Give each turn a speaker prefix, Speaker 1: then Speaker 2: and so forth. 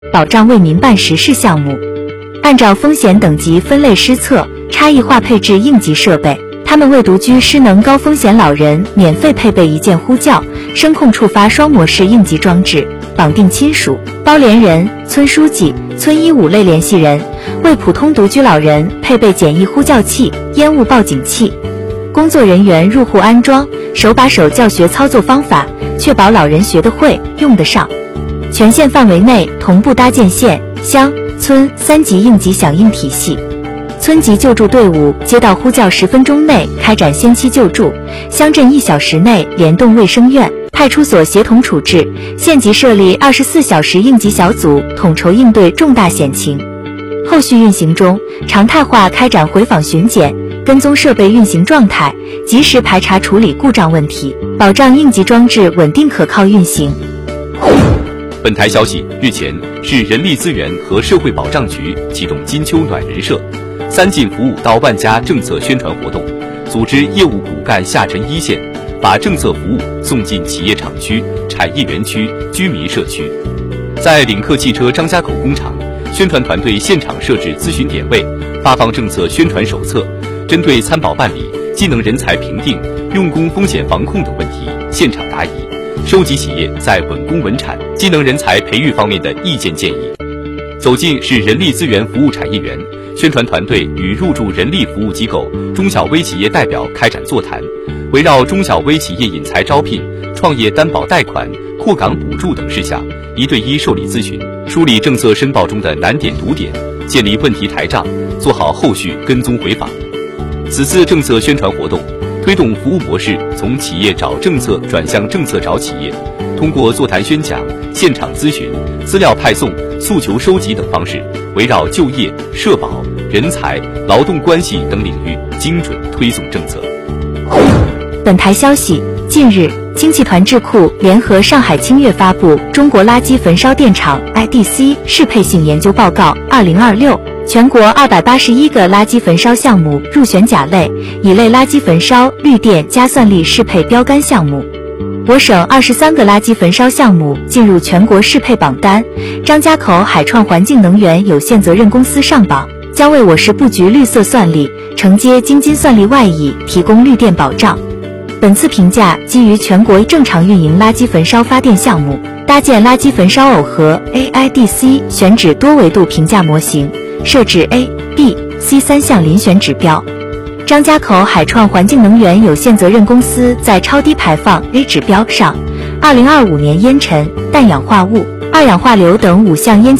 Speaker 1: 保障为民办实事项目。按照风险等级分类施测，差异化配置应急设备。他们为独居失能高风险老人免费配备一键呼叫、声控触发双模式应急装置，绑定亲属、包联人、村书记、村医5类联系人，为普通独居老人配备简易呼叫器、烟雾报警器。工作人员入户安装，手把手教学操作方法，确保老人学得会、用得上。全县范围内同步搭建县、乡、村3级应急响应体系。村级救助队伍接到呼叫10分钟内开展先期救助，乡镇1小时内联动卫生院、派出所协同处置，县级设立24小时应急小组，统筹应对重大险情。后续运行中，常态化开展回访巡检，跟踪设备运行状态，及时排查处理故障问题，保障应急装置稳定可靠运行。
Speaker 2: 本台消息，日前，市人力资源和社会保障局启动金秋暖人社3进服务到万家政策宣传活动，组织业务骨干下沉一线，把政策服务送进企业厂区、产业园区、居民社区。在领克汽车张家口工厂，宣传团队现场设置咨询点位，发放政策宣传手册，针对参保办理、技能人才评定、用工风险防控等问题现场答疑，收集企业在稳工稳产、技能人才培育方面的意见建议。走进市人力资源服务产业园，宣传团队与入驻人力服务机构、中小微企业代表开展座谈，围绕中小微企业引才招聘、创业担保贷款、扩岗补助等事项1对1受理咨询，梳理政策申报中的难点堵点，建立问题台账，做好后续跟踪回访。此次政策宣传活动推动服务模式从企业找政策转向政策找企业，通过座谈宣讲、现场咨询、资料派送、诉求收集等方式，围绕就业、社保、人才、劳动关系等领域精准推送政策。
Speaker 1: 本台消息，近日，经济团智库联合上海清悦发布《中国垃圾焚烧电厂 IDC 适配性研究报告2026》，全国281个垃圾焚烧项目入选甲类、乙类垃圾焚烧、绿电加算力适配标杆项目。我省23个垃圾焚烧项目进入全国适配榜单，张家口海创环境能源有限责任公司上榜，将为我市布局绿色算力，承接京津算力外溢，提供绿电保障。本次评价基于全国正常运营垃圾焚烧发电项目，搭建垃圾焚烧耦合 AIDC 选址多维度评价模型，设置 A、B、C 3项遴选指标。张家口海创环境能源有限责任公司在超低排放 A 指标上，2025年烟尘、氮氧化物、二氧化硫等5项烟